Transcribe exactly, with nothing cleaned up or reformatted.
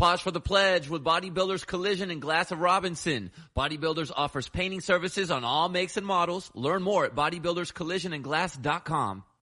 Pause for the pledge with Bodybuilders Collision and Glass of Robinson. Bodybuilders offers painting services on all makes and models. Learn more at bodybuilders collision and glass dot com.